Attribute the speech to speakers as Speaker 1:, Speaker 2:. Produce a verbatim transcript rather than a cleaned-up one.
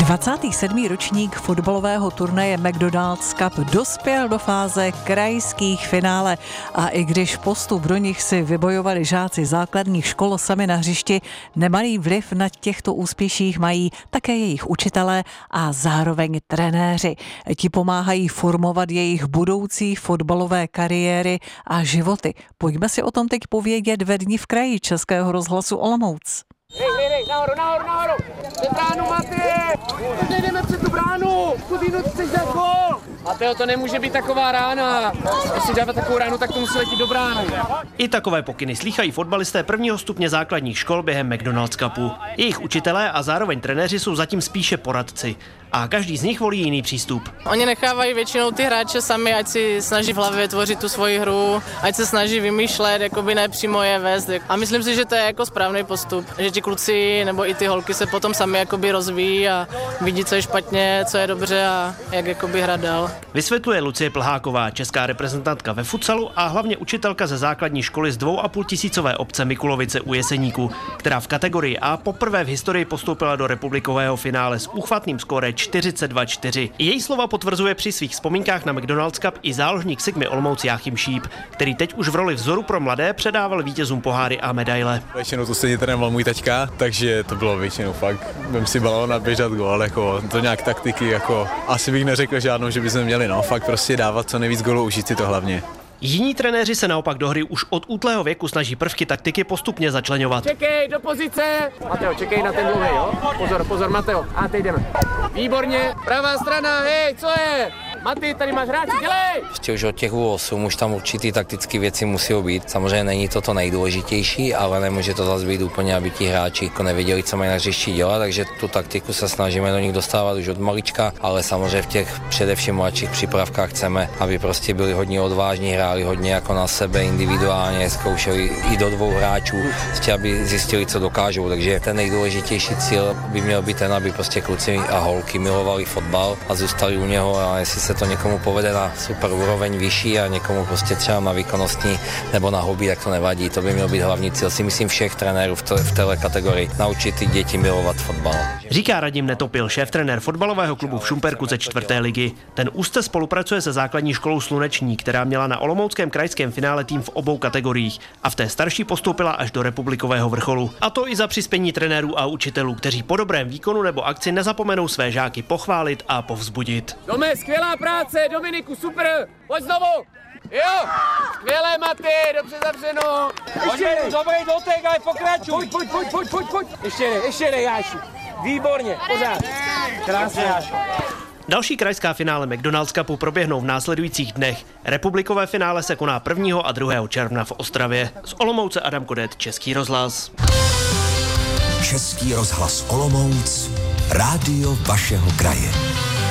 Speaker 1: dvacátý sedmý ročník fotbalového turnaje McDonald's Cup dospěl do fáze krajských finále a i když postup do nich si vybojovali žáci základních škol sami na hřišti, nemalý vliv na těchto úspěších mají také jejich učitelé a zároveň trenéři. Ti pomáhají formovat jejich budoucí fotbalové kariéry a životy. Pojďme si o tom teď povědět ve dni v kraji Českého rozhlasu Olomouc.
Speaker 2: Hej, hej, hej, nahoru, nahoru, nahoru! Před bránu, Matěj! Teď nejdeme před tu bránu! Kudínu, chceš dát gól! Mateo, to nemůže být taková rána. Jestli dávat takovou ránu, tak to musí letět do brány.
Speaker 3: I takové pokyny slýchají fotbalisté prvního stupně základních škol během McDonald's Cupu. Jejich učitelé a zároveň trenéři jsou zatím spíše poradci. A každý z nich volí jiný přístup.
Speaker 4: Oni nechávají většinou ty hráče sami, ať si snaží v hlavě tvořit tu svoji hru, ať se snaží vymýšlet, jakoby ne přímo je vést. A myslím si, že to je jako správný postup, že ti kluci nebo i ty holky se potom sami jakoby rozvíjí a vidí, co je špatně, co je dobře a jak jakoby hrát dál.
Speaker 3: Vysvětluje Lucie Plháková, česká reprezentantka ve futsalu a hlavně učitelka ze základní školy z dvou a půl tisícové obce Mikulovice u Jeseníku, která v kategorii A poprvé v historii postoupila do republikového finále s úchvatným skóre čtyřicet dva čtyři. Její slova potvrzuje při svých vzpomínkách na McDonald's Cup i záložník Sigmy Olomouc Jáchym Šíp, který teď už v roli vzoru pro mladé předával vítězům poháry a medaile.
Speaker 5: Většinou to stejně trénoval můj taťka, takže to bylo většinou fakt, vem si balón a běžet gól, jako to nějak taktiky, jako asi bych neřekl žádnou, že bychom měli, no, fakt prostě dávat co nejvíc gólů, užít si to hlavně.
Speaker 3: Jiní trenéři se naopak do hry už od útlého věku snaží prvky taktiky postupně začleňovat.
Speaker 2: Čekej, do pozice! Mateo, čekej na ten dlouhý, jo? Pozor, pozor, Mateo. A teď jdeme. Výborně, pravá strana, hej, co je? Maty, tady máš hráči, dělej!
Speaker 6: Ještě už od těch U osm už tam určitý taktické věci musí být. Samozřejmě není to to nejdůležitější, ale nemůže to zase být úplně, aby ti hráči jako nevěděli, co mají na hřišti dělat, takže tu taktiku se snažíme do nich dostávat už od malička, ale samozřejmě v těch především mladších přípravkách chceme, aby prostě byli hodně odvážní, hráli hodně jako na sebe individuálně, zkoušeli i do dvou hráčů, prostě aby zjistili, co dokážou. Takže ten nejdůležitější cíl by měl být ten, aby prostě kluci a holky milovali fotbal a zůstali u něho, a jestli se to někomu povede na super úroveň vyšší a někomu prostě třeba na výkonnostní nebo na hobby, tak to nevadí. To by měl být hlavní cíl, si myslím, všech trenérů v, to, v této kategorii, naučit ty děti milovat fotbal.
Speaker 3: Říká Radim Netopil, šéf-trenér fotbalového klubu v Šumperku ze čtvrté ligy. Ten úzce spolupracuje se základní školou Sluneční, která měla na olomouckém krajském finále tým v obou kategoriích a v té starší postoupila až do republikového vrcholu. A to i za přispění trenérů a učitelů, kteří po dobrém výkonu nebo akci nezapomenou své žáky pochválit a povzbudit.
Speaker 2: Dome, skvělá práce, Dominiku, super, pojď znovu. Jo, skvělé, Maty, dobře zavřeno. Ještě jednou, dobrý dotek, ale pokračuj. Pojď, pojď, pojď, pojď, pojď. Ještě jednou, ještě jednou, Jáši. Výborně, pořád. Krásně, Jáši.
Speaker 3: Další krajská finále McDonald's Cupu proběhnou v následujících dnech. Republikové finále se koná prvního a druhého června v Ostravě. Z Olomouce Adam Kodet, Český rozhlas.
Speaker 7: Český rozhlas Olomouc, rádio vašeho kraje.